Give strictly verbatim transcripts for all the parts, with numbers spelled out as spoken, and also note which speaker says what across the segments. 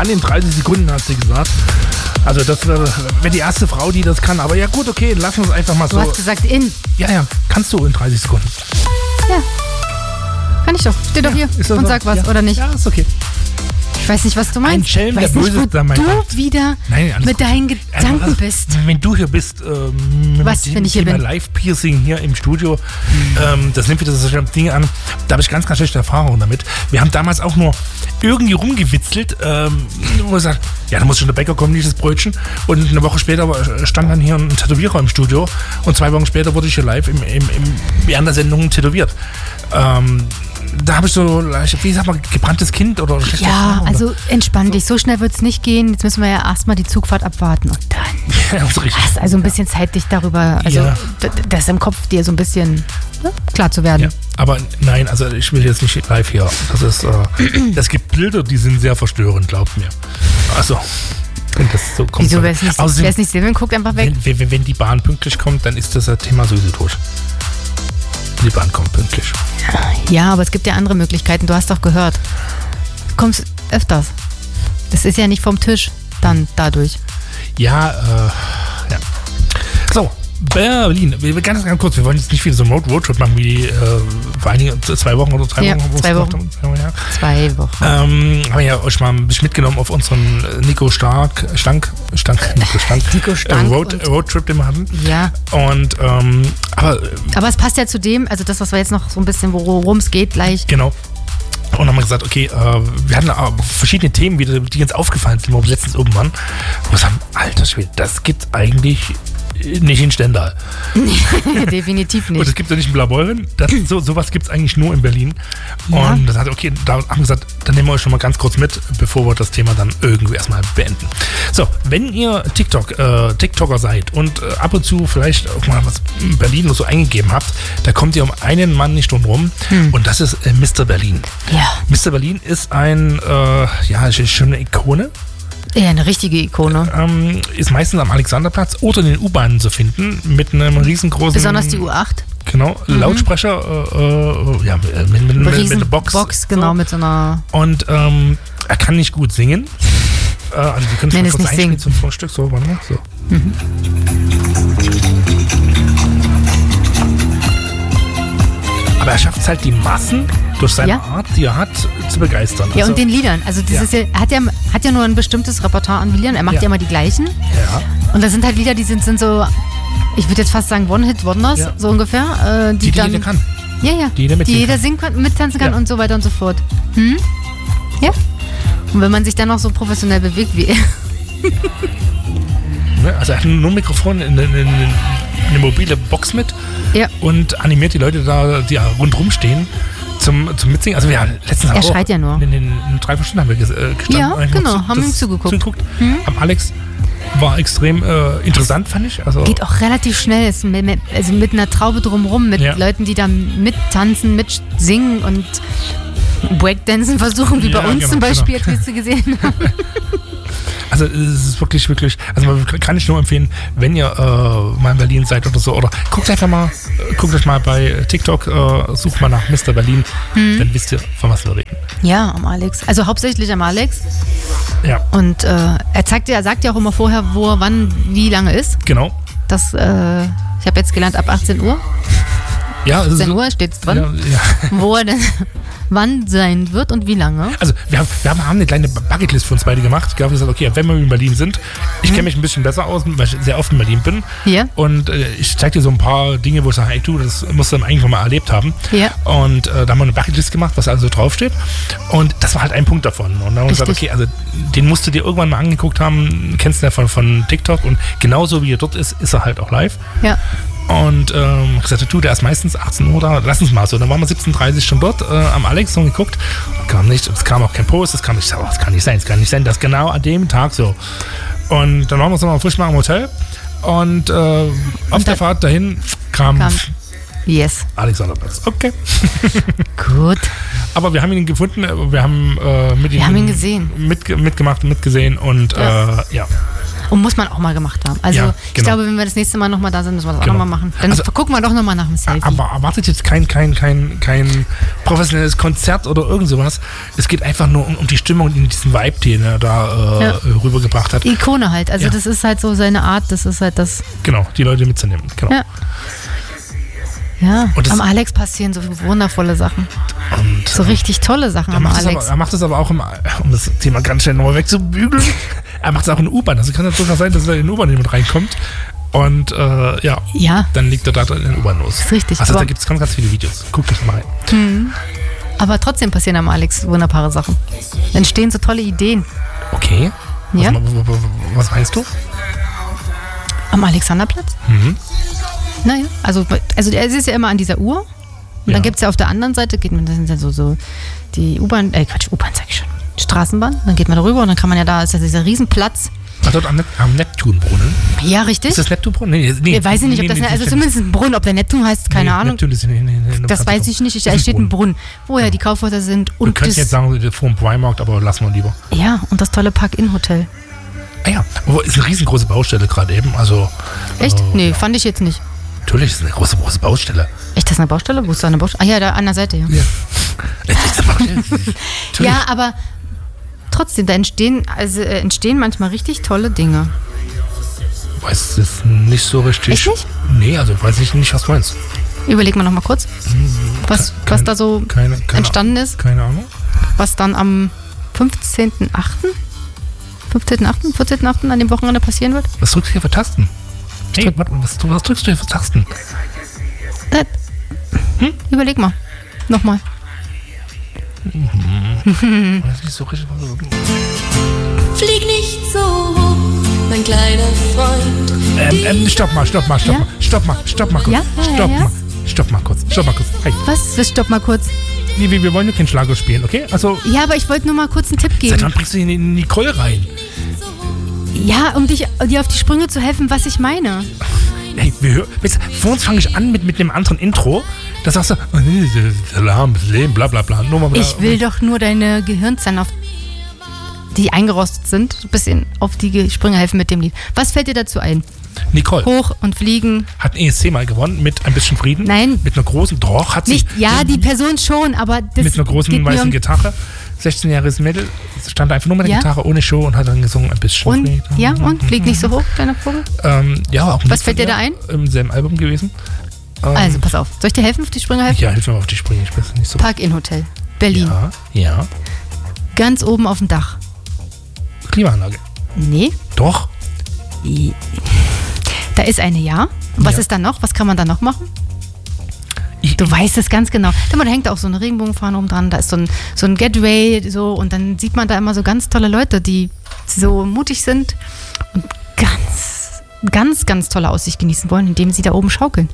Speaker 1: kann in dreißig Sekunden, hat sie gesagt. Also das wäre wär die erste Frau, die das kann. Aber ja gut, okay, lass uns einfach mal
Speaker 2: Du
Speaker 1: so.
Speaker 2: hast gesagt in.
Speaker 1: Ja, ja, kannst du in dreißig Sekunden.
Speaker 2: Ja. Kann ich doch. Steh doch hier
Speaker 1: Ist das
Speaker 2: und
Speaker 1: so?
Speaker 2: sag was,
Speaker 1: Ja.
Speaker 2: oder nicht?
Speaker 1: Ja, ist okay.
Speaker 2: Ich weiß nicht, was du meinst.
Speaker 1: Ein Schelm,
Speaker 2: ich weiß
Speaker 1: der
Speaker 2: nicht,
Speaker 1: Böses
Speaker 2: wo
Speaker 1: da mein
Speaker 2: du
Speaker 1: Gott.
Speaker 2: wieder
Speaker 1: Nein, alles
Speaker 2: mit
Speaker 1: gut.
Speaker 2: deinen Gedanken
Speaker 1: Also,
Speaker 2: bist.
Speaker 1: Wenn du hier bist, ähm,
Speaker 2: Was,
Speaker 1: mit
Speaker 2: wenn
Speaker 1: dem
Speaker 2: ich hier
Speaker 1: Thema
Speaker 2: bin?
Speaker 1: Live-Piercing hier im Studio, ähm, das nimmt wieder so Dinge an, da habe ich ganz, ganz schlechte Erfahrungen damit. Wir haben damals auch nur irgendwie rumgewitzelt, ähm, wo ich sage, ja, da muss schon der Bäcker kommen, dieses Brötchen. Und eine Woche später stand dann hier ein Tätowierer im Studio und zwei Wochen später wurde ich hier live im, im, im, während der Sendung tätowiert. Ähm, da habe ich so, wie sagt man, gebranntes Kind oder schlechte
Speaker 2: Ja,
Speaker 1: Erfahrungen.
Speaker 2: also entspann dich. So schnell wird es nicht gehen. Jetzt müssen wir ja erstmal die Zugfahrt abwarten. Und dann
Speaker 1: Ja, so richtig.
Speaker 2: hast also ein bisschen Zeit, dich darüber, also
Speaker 1: Ja.
Speaker 2: d- das im Kopf dir so ein bisschen ne, klar zu werden.
Speaker 1: Ja, aber nein, also ich will jetzt nicht live hier. Das ist, äh, es gibt Bilder, die sind sehr verstörend, glaubt mir. Also, wenn das so kommt.
Speaker 2: Wieso, wer es nicht,
Speaker 1: Außerdem,
Speaker 2: wer es nicht sehen will, guckt einfach weg.
Speaker 1: wenn, wenn, wenn die Bahn pünktlich kommt, dann ist das Thema sowieso durch. Die Bahn kommt pünktlich.
Speaker 2: Ja, aber es gibt ja andere Möglichkeiten. Du hast doch gehört. Du kommst öfters. Das ist ja nicht vom Tisch dann dadurch.
Speaker 1: Ja, äh, ja. So, Berlin. Wir, ganz, ganz kurz, wir wollen jetzt nicht wieder so einen Road Roadtrip machen wie äh, vor einigen, zwei Wochen oder drei
Speaker 2: Ja,
Speaker 1: Wochen. wo
Speaker 2: zwei
Speaker 1: es
Speaker 2: Wochen.
Speaker 1: gemacht haben. Ja.
Speaker 2: Zwei Wochen.
Speaker 1: Ähm, haben wir ja euch mal ein bisschen mitgenommen auf unseren äh, Nico Stark, Stank, Stank, Nico Stank,
Speaker 2: Nico Stank
Speaker 1: äh, Road,
Speaker 2: und-
Speaker 1: Roadtrip, den wir hatten.
Speaker 2: Ja.
Speaker 1: Und, ähm, aber, äh,
Speaker 2: Aber es passt ja zu dem, also das, was wir jetzt noch so ein bisschen, worum es geht, gleich.
Speaker 1: genau. Und haben wir gesagt, okay, äh, wir hatten äh, verschiedene Themen wieder, die uns aufgefallen sind, wo wir letztens oben waren. Und wir sagen, alter Schwede, das gibt's eigentlich nicht in Stendal.
Speaker 2: Definitiv
Speaker 1: Und
Speaker 2: nicht.
Speaker 1: es gibt ja nicht in Blaubeuren. Das, so, sowas gibt es eigentlich nur in Berlin.
Speaker 2: Ja.
Speaker 1: Und das hat, okay, da haben wir gesagt, dann nehmen wir euch schon mal ganz kurz mit, bevor wir das Thema dann irgendwie erstmal beenden. So, wenn ihr TikTok, äh, TikToker seid und äh, ab und zu vielleicht auch mal was in Berlin oder so eingegeben habt, da kommt ihr um einen Mann nicht drum rum.
Speaker 2: Hm.
Speaker 1: Und das ist äh, Mister Berlin.
Speaker 2: Ja.
Speaker 1: Mister Berlin ist ein, äh, ja, ist schon eine Ikone.
Speaker 2: Ja, eine richtige Ikone.
Speaker 1: Ähm, ist meistens am Alexanderplatz oder in den U-Bahnen zu finden, mit einem riesengroßen...
Speaker 2: Besonders die U acht.
Speaker 1: Genau, Lautsprecher, äh, äh, ja, mit, mit, mit, mit
Speaker 2: Riesen
Speaker 1: einer Box.
Speaker 2: Box, genau,
Speaker 1: so.
Speaker 2: mit so einer.
Speaker 1: Und ähm, er kann nicht gut singen. Äh, also wir können es
Speaker 2: Nenn
Speaker 1: mal
Speaker 2: es
Speaker 1: kurz
Speaker 2: nicht
Speaker 1: einspielen
Speaker 2: singen.
Speaker 1: zum Vorstück. So, warte mal. So. Aber er schafft es halt, die Massen durch seine
Speaker 2: Ja.
Speaker 1: Art, die er hat, zu begeistern.
Speaker 2: Ja,
Speaker 1: Also,
Speaker 2: und den Liedern. Also das
Speaker 1: Ja.
Speaker 2: ist ja, er hat ja, hat ja nur ein bestimmtes Repertoire an Liedern. Er macht
Speaker 1: Ja.
Speaker 2: ja immer die gleichen.
Speaker 1: Ja,
Speaker 2: Und das sind halt Lieder, die sind, sind so, ich würde jetzt fast sagen One-Hit-Wonders,
Speaker 1: Ja.
Speaker 2: so ungefähr. Äh, die,
Speaker 1: die, die
Speaker 2: dann,
Speaker 1: jeder kann.
Speaker 2: Ja, ja.
Speaker 1: die jeder mitsingen
Speaker 2: jeder
Speaker 1: kann.
Speaker 2: singen kann, mittanzen kann
Speaker 1: Ja.
Speaker 2: und so weiter und so fort. Hm? Ja. Und wenn man sich dann noch so professionell bewegt wie er.
Speaker 1: Ne? Also er hat nur ein Mikrofon, eine, eine, eine mobile Box mit
Speaker 2: Ja.
Speaker 1: und animiert die Leute da, die rundherum stehen, zum, zum Mitsingen. Also wir haben letztens
Speaker 2: Er
Speaker 1: auch
Speaker 2: schreit ja nur.
Speaker 1: In den in drei Stunden haben wir ges- äh, gestanden.
Speaker 2: Ja,
Speaker 1: und
Speaker 2: genau,
Speaker 1: das-
Speaker 2: haben ihm
Speaker 1: das
Speaker 2: zugeguckt.
Speaker 1: zugeguckt. Haben Alex war extrem äh, interessant, fand ich. Also,
Speaker 2: Geht auch relativ schnell. Ist mit, mit, also mit einer Traube drumrum, mit
Speaker 1: Ja.
Speaker 2: Leuten, die da mittanzen, mitsingen und Breakdancen versuchen, wie
Speaker 1: Ja,
Speaker 2: bei uns
Speaker 1: genau,
Speaker 2: zum Beispiel,
Speaker 1: genau.
Speaker 2: jetzt wie du gesehen hast.
Speaker 1: also es ist wirklich, wirklich, also man kann ich nur empfehlen, wenn ihr äh, mal in Berlin seid oder so, oder guckt einfach mal, äh, guckt euch mal bei TikTok, äh, sucht mal nach Mister Berlin,
Speaker 2: Mhm.
Speaker 1: dann wisst ihr, von was wir reden.
Speaker 2: Ja, am Alex. Also hauptsächlich am Alex.
Speaker 1: Ja,
Speaker 2: Und äh, er zeigt ja, er sagt ja auch immer vorher, wo er wann, wie lange ist.
Speaker 1: genau.
Speaker 2: Das, äh, ich habe jetzt gelernt, ab achtzehn Uhr.
Speaker 1: Ja, es ist-
Speaker 2: achtzehn Uhr steht es drin.
Speaker 1: Ja, ja.
Speaker 2: Wo er denn wann sein wird und wie lange.
Speaker 1: Also wir haben, wir haben eine kleine Bucketlist für uns beide gemacht. Wir haben gesagt, okay, wenn wir in Berlin sind, ich kenne mich ein bisschen besser aus, weil ich sehr oft in Berlin bin.
Speaker 2: Ja.
Speaker 1: Und äh, ich zeige dir so ein paar Dinge, wo ich sage, hey du, das musst du dann eigentlich mal erlebt haben.
Speaker 2: Ja.
Speaker 1: Und äh, da haben wir eine Bucketlist gemacht, was also draufsteht. Und das war halt ein Punkt davon. Und dann haben wir gesagt,
Speaker 2: Richtig.
Speaker 1: okay, also den musst du dir irgendwann mal angeguckt haben, kennst du ja von, von TikTok. Und genauso wie er dort ist, ist er halt auch live.
Speaker 2: Ja.
Speaker 1: Und ähm, ich gesagt, du, der ist meistens achtzehn Uhr da, lass uns mal so. Dann waren wir siebzehn Uhr dreißig schon dort äh, am Alex und geguckt. Kam nicht, es kam auch kein Post, es kam nicht, oh, das kann nicht sein, es kann nicht sein, das genau an dem Tag so. Und dann waren wir uns nochmal frisch machen im Hotel. Und äh, auf
Speaker 2: Und
Speaker 1: der
Speaker 2: dann-
Speaker 1: Fahrt dahin kam,
Speaker 2: Kam. Yes.
Speaker 1: Alexanderplatz. Okay.
Speaker 2: Gut.
Speaker 1: Aber wir haben ihn gefunden, wir haben äh, mit
Speaker 2: Wir
Speaker 1: ihm
Speaker 2: haben ihn gesehen.
Speaker 1: Mit, mitgemacht und mitgesehen und
Speaker 2: Ja.
Speaker 1: äh, ja.
Speaker 2: Und muss man auch mal gemacht haben. Also
Speaker 1: Ja,
Speaker 2: ich
Speaker 1: genau.
Speaker 2: glaube, wenn wir das nächste Mal nochmal da sind, müssen wir das auch
Speaker 1: Genau.
Speaker 2: nochmal machen. Dann
Speaker 1: Also-
Speaker 2: gucken wir doch nochmal nach dem Selfie.
Speaker 1: Aber erwartet jetzt kein, kein, kein, kein professionelles Konzert oder irgend sowas. Es geht einfach nur um, um die Stimmung und diesen Vibe, den er da äh,
Speaker 2: Ja.
Speaker 1: rübergebracht hat.
Speaker 2: Ikone halt. Also
Speaker 1: Ja.
Speaker 2: das ist halt so seine Art, das ist halt das.
Speaker 1: Genau, die Leute mitzunehmen. Genau.
Speaker 2: Ja. Ja,
Speaker 1: Und das-
Speaker 2: am Alex passieren so wundervolle Sachen.
Speaker 1: Und
Speaker 2: So richtig tolle Sachen
Speaker 1: er
Speaker 2: am
Speaker 1: macht, es
Speaker 2: Alex.
Speaker 1: aber, er macht es aber auch, im, um das Thema ganz schnell nochmal wegzubügeln, er macht es auch in der U-Bahn. Also kann es durchaus sein, dass er in die U-Bahn mit reinkommt. Und äh, ja,
Speaker 2: Ja,
Speaker 1: dann liegt er da in der U-Bahn los.
Speaker 2: ist richtig.
Speaker 1: Also
Speaker 2: aber,
Speaker 1: da gibt es ganz, ganz viele Videos. Guckt euch mal rein.
Speaker 2: aber trotzdem passieren am Alex wunderbare Sachen. Da entstehen so tolle Ideen.
Speaker 1: Okay.
Speaker 2: Ja?
Speaker 1: Was, was, was meinst du?
Speaker 2: Am Alexanderplatz?
Speaker 1: Mhm.
Speaker 2: Naja, also, also es ist ja immer an dieser Uhr. Und
Speaker 1: Ja.
Speaker 2: dann gibt es ja auf der anderen Seite, geht man, das sind ja so, so die U-Bahn, äh Quatsch, U-Bahn sag ich schon, Straßenbahn. Dann geht man darüber und dann kann man ja da, ist ja dieser Riesenplatz.
Speaker 1: Ach, dort am, Nep am Neptunbrunnen.
Speaker 2: Ja, richtig.
Speaker 1: Ist das Neptunbrunnen? Nee, nee,
Speaker 2: Ich weiß ich nicht, ob
Speaker 1: nee,
Speaker 2: das,
Speaker 1: nee,
Speaker 2: also
Speaker 1: nee,
Speaker 2: zumindest ein Brunnen, ob der Neptun heißt, keine
Speaker 1: nee,
Speaker 2: Ahnung.
Speaker 1: Neptun ist, nee, nee, nee,
Speaker 2: Das weiß ich nicht. Ich, da
Speaker 1: Ist ein
Speaker 2: steht ein
Speaker 1: Brunnen.
Speaker 2: Brunnen, wo ja die Kaufhäuser sind.
Speaker 1: Wir
Speaker 2: Und
Speaker 1: könnten
Speaker 2: das,
Speaker 1: jetzt sagen, vor dem Primarkt, aber lassen wir lieber.
Speaker 2: ja, und das tolle Park-In-Hotel.
Speaker 1: Ah ja, aber ist eine riesengroße Baustelle gerade eben. Also,
Speaker 2: Echt?
Speaker 1: äh,
Speaker 2: Nee,
Speaker 1: ja.
Speaker 2: fand ich jetzt nicht.
Speaker 1: Natürlich ist es eine große, große Baustelle.
Speaker 2: Echt, das ist eine Baustelle? Wo ist da eine Baustelle? Ah ja, da an der Seite, ja.
Speaker 1: Ja. Das ist eine Baustelle. Natürlich.
Speaker 2: Ja, aber trotzdem, da entstehen, also, äh, entstehen manchmal richtig tolle Dinge.
Speaker 1: Weiß es nicht so richtig.
Speaker 2: Echt nicht?
Speaker 1: Nee, also weiß ich nicht, was du meinst.
Speaker 2: Überleg mal noch mal kurz, was,
Speaker 1: Kein-
Speaker 2: was da so
Speaker 1: keine, keine
Speaker 2: entstanden ist,
Speaker 1: Keine Ahnung.
Speaker 2: was dann am fünfzehnten achten fünfzehnten achten vierzehnten achten an dem Wochenende passieren wird.
Speaker 1: Was drückst du hier für Tasten? Hey, warte mal, was, was drückst du hier für Tasten?
Speaker 2: Äh, hm? Überleg mal. Nochmal.
Speaker 1: Das ist nicht so richtig.
Speaker 3: Flieg nicht so hoch, mein kleiner Freund.
Speaker 1: Ähm, ähm, stopp mal, stopp mal, stopp
Speaker 2: Ja?
Speaker 1: mal, stopp mal, stopp mal kurz.
Speaker 2: Ja, ja,
Speaker 1: stopp
Speaker 2: ja.
Speaker 1: mal, stopp mal kurz, stopp mal kurz. Hey,
Speaker 2: Was? Stopp mal kurz.
Speaker 1: nee, wir, wir wollen ja keinen Schlager spielen, okay? Also,
Speaker 2: Ja, aber ich wollte nur mal kurz einen Tipp
Speaker 1: seit
Speaker 2: geben.
Speaker 1: wann bringst du hier in Nicole rein?
Speaker 2: Ja, um dich, dir auf die Sprünge zu helfen, was ich meine.
Speaker 1: Hey, wir hören, weißt du, vor uns fange ich an mit, mit einem anderen Intro. Da sagst du, oh, nee, Salam, Leben, bla bla bla. Nur mal,
Speaker 2: Ich will doch nur deine Gehirnzellen, auf die eingerostet sind, ein bisschen auf die Ge- Sprünge helfen mit dem Lied. Was fällt dir dazu ein?
Speaker 1: Nicole
Speaker 2: Hoch und fliegen.
Speaker 1: hat ein E S C mal gewonnen mit ein bisschen Frieden.
Speaker 2: Nein.
Speaker 1: Mit einer großen, doch, hat sie.
Speaker 2: Nicht, ja, die Person schon, aber das
Speaker 1: Mit einer großen
Speaker 2: geht mir
Speaker 1: weißen
Speaker 2: um,
Speaker 1: Gitarre. sechzehn-jähriges Mädel stand einfach nur mit der
Speaker 2: Ja.
Speaker 1: Gitarre ohne Show und hat dann gesungen ein bisschen
Speaker 2: Und,
Speaker 1: Frieden.
Speaker 2: ja, und? Flieg nicht so hoch, kleiner Vogel?
Speaker 1: Ähm, ja, auch ein
Speaker 2: Was
Speaker 1: Lied
Speaker 2: fällt
Speaker 1: von
Speaker 2: dir da
Speaker 1: ihr,
Speaker 2: ein?
Speaker 1: Im selben Album gewesen. Ähm,
Speaker 2: Also, pass auf. Soll ich dir helfen, auf die Sprünge helfen?
Speaker 1: ja, hilf mir mal auf die Sprünge. Ich weiß nicht so.
Speaker 2: Park-In-Hotel. Berlin.
Speaker 1: Ja, ja.
Speaker 2: Ganz oben auf dem Dach.
Speaker 1: Klimaanlage.
Speaker 2: Nee.
Speaker 1: Doch.
Speaker 2: Da ist eine, ja. Und was
Speaker 1: Ja.
Speaker 2: ist da noch? Was kann man da noch machen?
Speaker 1: Ich,
Speaker 2: Du weißt es ganz genau. Da hängt auch so eine Regenbogenfahne oben dran. Da ist so ein, so ein Getaway so und dann sieht man da immer so ganz tolle Leute, die so mutig sind und ganz, ganz, ganz tolle Aussicht genießen wollen, indem sie da oben schaukeln.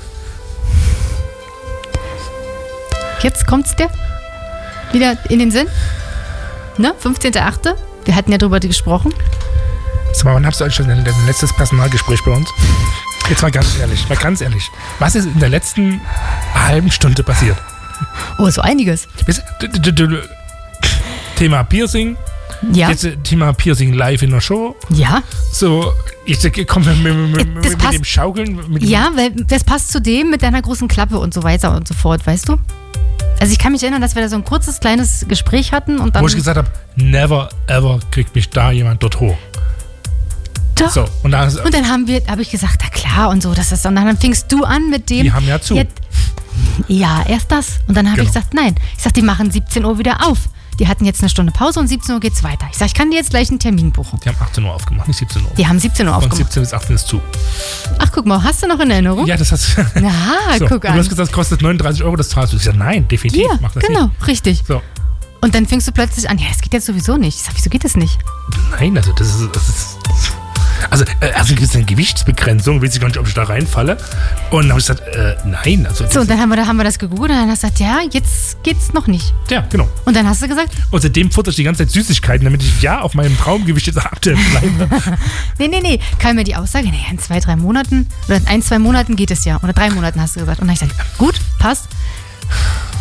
Speaker 2: Jetzt kommt's dir wieder in den Sinn. Ne? fünfzehnten achten Wir hatten ja drüber gesprochen.
Speaker 1: Sag mal, wann hast du eigentlich schon dein, dein letztes Personalgespräch bei uns? Jetzt mal ganz ehrlich, mal ganz ehrlich. Was ist in der letzten halben Stunde passiert?
Speaker 2: Oh, so einiges.
Speaker 1: Weißt du, d- d- d- d- Thema Piercing.
Speaker 2: Ja.
Speaker 1: Jetzt äh, Thema Piercing live in der Show.
Speaker 2: Ja.
Speaker 1: So, jetzt äh, kommen wir mit, mit, mit,
Speaker 2: Das
Speaker 1: mit
Speaker 2: passt.
Speaker 1: dem Schaukeln. Mit dem,
Speaker 2: Ja, weil das passt zu dem mit deiner großen Klappe und so weiter und so fort, weißt du? Also ich kann mich erinnern, dass wir da so ein kurzes, kleines Gespräch hatten und dann...
Speaker 1: Wo ich gesagt habe, never ever kriegt mich da jemand dort hoch.
Speaker 2: Doch.
Speaker 1: So, und dann,
Speaker 2: Und dann haben wir, habe ich gesagt, na klar und so, das ist, und dann fingst du an mit dem...
Speaker 1: die haben ja zu.
Speaker 2: Jetzt, ja, erst das. Und dann habe
Speaker 1: Genau.
Speaker 2: ich gesagt, nein. Ich sag, die machen siebzehn Uhr wieder auf. Die hatten jetzt eine Stunde Pause und siebzehn Uhr geht's weiter. Ich sag, ich kann dir jetzt gleich einen Termin buchen.
Speaker 1: Die haben achtzehn Uhr aufgemacht, nicht siebzehn Uhr.
Speaker 2: Die haben siebzehn Uhr
Speaker 1: Von
Speaker 2: aufgemacht.
Speaker 1: siebzehn bis achtzehn ist zu.
Speaker 2: Ach, guck mal, hast du noch in Erinnerung?
Speaker 1: Ja, das hast du.
Speaker 2: Na,
Speaker 1: So,
Speaker 2: guck
Speaker 1: und
Speaker 2: an.
Speaker 1: du hast gesagt, es kostet neununddreißig Euro, das zahlst du. Ich sag, nein, definitiv,
Speaker 2: Ja,
Speaker 1: mach das
Speaker 2: genau,
Speaker 1: nicht.
Speaker 2: richtig.
Speaker 1: So,
Speaker 2: Und dann fängst du plötzlich an, ja, das geht jetzt sowieso nicht. Ich sag, wieso geht das nicht?
Speaker 1: nein, also das ist. Das ist also, äh, also gibt es eine Gewichtsbegrenzung, weiß ich gar nicht, ob ich da reinfalle. Und dann habe ich gesagt, äh, nein. Also,
Speaker 2: So,
Speaker 1: das,
Speaker 2: und dann haben wir, da haben wir das gegoogelt und dann hast du gesagt, ja, jetzt geht's noch nicht.
Speaker 1: ja, genau.
Speaker 2: Und dann hast du gesagt,
Speaker 1: Und seitdem futter ich die ganze Zeit Süßigkeiten, damit ich ja auf meinem Traumgewicht jetzt aktuell bleibe.
Speaker 2: nee, nee, nee, kam mir die Aussage, naja, in zwei, drei Monaten oder in ein, zwei Monaten geht es ja. Oder drei Monaten hast du gesagt. Und dann habe ich gesagt, gut, passt.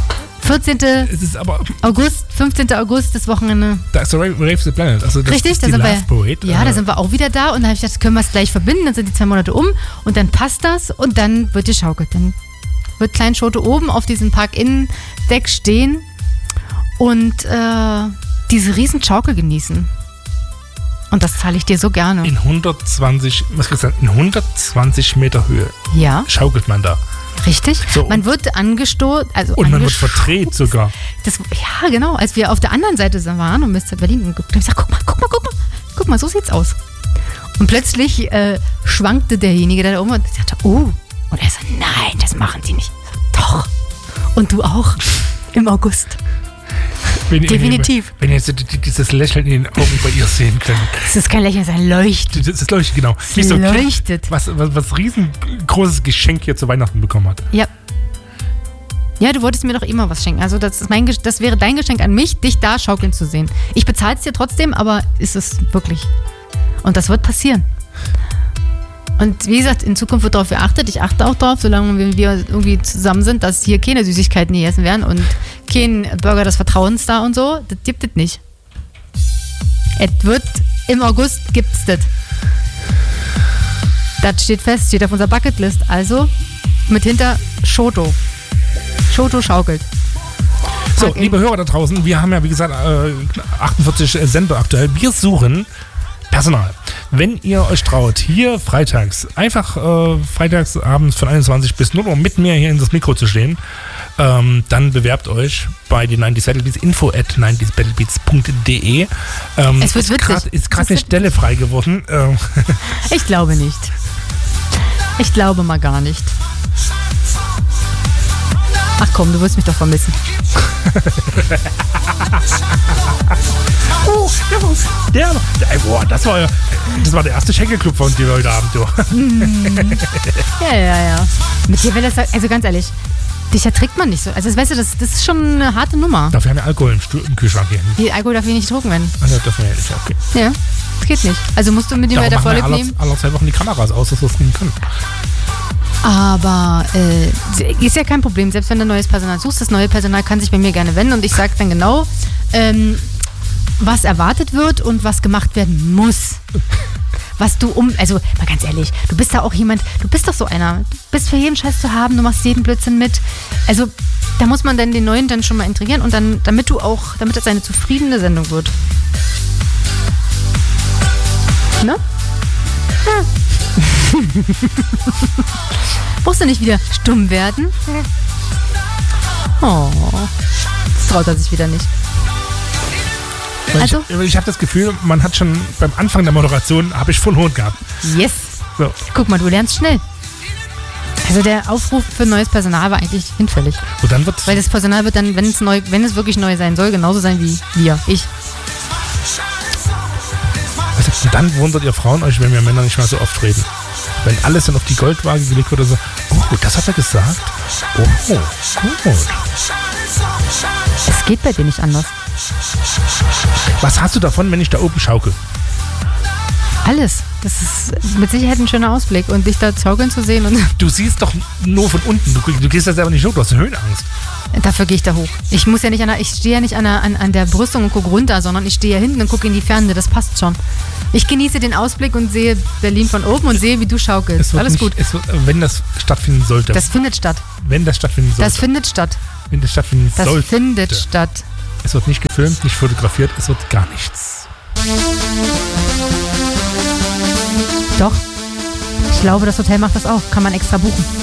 Speaker 2: vierzehnten
Speaker 1: Es ist aber,
Speaker 2: August, fünfzehnten August, das Wochenende.
Speaker 1: da ist der Rave, Rave the Planet. Also das
Speaker 2: Richtig,
Speaker 1: ist
Speaker 2: da
Speaker 1: die
Speaker 2: sind
Speaker 1: Love
Speaker 2: wir,
Speaker 1: Parade.
Speaker 2: ja,
Speaker 1: äh,
Speaker 2: da sind wir auch wieder da und dann habe ich gedacht, können wir es gleich verbinden, dann sind die zwei Monate um und dann passt das und dann wird geschaukelt. Dann wird Klein Schote oben auf diesem Park-In-Deck stehen und äh, diese riesen Schaukel genießen. Und das zahle ich dir so gerne.
Speaker 1: in hundertzwanzig, was gesagt, in hundertzwanzig Meter Höhe
Speaker 2: Ja,
Speaker 1: schaukelt man da.
Speaker 2: richtig.
Speaker 1: So,
Speaker 2: Man wird angestoßen, also
Speaker 1: Und man wird
Speaker 2: angesch-
Speaker 1: verdreht sogar.
Speaker 2: Das, ja, genau. Als wir auf der anderen Seite waren und Mister Berlin geguckt haben, habe ich gesagt, guck mal, guck mal, guck mal, guck mal, so sieht's aus. Und plötzlich äh, schwankte derjenige da oben und ich dachte, oh. Und er so, nein, das machen die nicht. Doch. Und du auch. Im August.
Speaker 1: Wenn,
Speaker 2: Definitiv.
Speaker 1: Wenn ihr jetzt dieses Lächeln in den Augen bei ihr sehen könnt.
Speaker 2: Das ist kein Lächeln, das ist ein Leuchten.
Speaker 1: Das ist leuchtet, genau.
Speaker 2: Es
Speaker 1: Nicht so ein Kind,
Speaker 2: leuchtet.
Speaker 1: was, was, was riesengroßes Geschenk hier zu Weihnachten bekommen hat.
Speaker 2: Ja. Ja, du wolltest mir doch immer was schenken. Also das, ist mein, Gesch- das wäre dein Geschenk an mich, dich da schaukeln zu sehen. Ich bezahle es dir trotzdem, aber ist es wirklich. Und das wird passieren. Und wie gesagt, in Zukunft wird darauf geachtet. Ich achte auch darauf, solange wir- wir irgendwie zusammen sind, dass hier keine Süßigkeiten gegessen werden und kein Burger des Vertrauens da und so. Das gibt es nicht. Es wird, im August gibt's das. Das steht fest, steht auf unserer Bucketlist. Also mit hinter Schoto. Schoto schaukelt.
Speaker 1: So,
Speaker 2: Park-In.
Speaker 1: liebe Hörer da draußen, wir haben ja, wie gesagt, äh, achtundvierzig Sender aktuell. Wir suchen Personal. Wenn ihr euch traut, hier freitags, einfach äh, freitags abends von einundzwanzig bis null Uhr mit mir hier in das Mikro zu stehen, ähm, dann bewerbt euch bei den neunzig Battlebeats, info at neunzig battlebeats punkt de. Ähm,
Speaker 2: Es wird
Speaker 1: ist
Speaker 2: witzig.
Speaker 1: grad- Ist gerade
Speaker 2: Es
Speaker 1: eine
Speaker 2: wird
Speaker 1: Stelle frei geworden. Ähm,
Speaker 2: Ich glaube nicht. Ich glaube mal gar nicht. Ach komm, du wirst mich doch vermissen.
Speaker 1: oh, der, der, der, boah, das war ja, das war der erste Schenkelclub von dir heute Abend, du.
Speaker 2: Ja, ja, ja. Mit dir will das, also ganz ehrlich, dich erträgt man nicht so. Also, das, weißt du, das, das ist schon eine harte Nummer.
Speaker 1: Dafür haben wir Alkohol im, Stu- im Kühlschrank hier.
Speaker 2: Die Alkohol darf ich nicht drucken, wenn.
Speaker 1: Also, das wäre ja nicht okay.
Speaker 2: Ja, das geht nicht. Also musst du mit dem
Speaker 1: Darum
Speaker 2: weiter
Speaker 1: machen wir
Speaker 2: Vorlieb
Speaker 1: alle,
Speaker 2: nehmen.
Speaker 1: alle zwei Wochen die Kameras aus, dass wir es trinken können.
Speaker 2: Aber äh, ist ja kein Problem. Selbst wenn du neues Personal suchst, das neue Personal kann sich bei mir gerne wenden und ich sage dann genau, ähm, was erwartet wird und was gemacht werden muss. Was du um, also mal ganz ehrlich, du bist da auch jemand, du bist doch so einer, du bist für jeden Scheiß zu haben, du machst jeden Blödsinn mit. Also da muss man dann den Neuen dann schon mal integrieren und dann, damit du auch, damit das eine zufriedene Sendung wird. Ne? Ja. Musst du nicht wieder stumm werden? Oh, das traut er sich wieder nicht.
Speaker 1: Weil
Speaker 2: Also?
Speaker 1: Ich, ich habe das Gefühl, man hat schon beim Anfang der Moderation, habe ich voll Hohn gehabt.
Speaker 2: Yes.
Speaker 1: So.
Speaker 2: Guck mal, du lernst schnell. Also der Aufruf für neues Personal war eigentlich hinfällig.
Speaker 1: Und dann wird
Speaker 2: Weil das Personal wird dann, wenn es neu, wenn es wirklich neu sein soll, genauso sein wie wir, ich.
Speaker 1: und dann wundert ihr Frauen euch, wenn wir Männer nicht mehr so oft reden. Wenn alles dann auf die Goldwaage gelegt wird, so, oh, das hat er gesagt. Oh, gut.
Speaker 2: Es geht bei dir nicht anders.
Speaker 1: Was hast du davon, wenn ich da oben schaukel?
Speaker 2: Alles. Das ist mit Sicherheit ein schöner Ausblick. Und dich da schaukeln zu sehen und
Speaker 1: Du siehst doch nur von unten. Du, du gehst da selber nicht hoch, du hast Höhenangst.
Speaker 2: dafür gehe ich da hoch. Ich muss ja nicht an der, ich stehe ja nicht an der, an, an der Brüstung und gucke runter, sondern ich stehe ja hinten und gucke in die Ferne. Das passt schon. Ich genieße den Ausblick und sehe Berlin von oben und sehe, wie du schaukelst.
Speaker 1: Es wird
Speaker 2: Alles
Speaker 1: nicht,
Speaker 2: gut.
Speaker 1: Es wird, wenn das stattfinden sollte.
Speaker 2: Das findet statt.
Speaker 1: wenn das stattfinden sollte.
Speaker 2: Das findet statt.
Speaker 1: wenn das stattfinden
Speaker 2: Das
Speaker 1: sollte.
Speaker 2: findet statt.
Speaker 1: Es wird nicht gefilmt, nicht fotografiert, es wird gar nichts.
Speaker 2: Doch. Ich glaube, das Hotel macht das auch. Kann man extra buchen.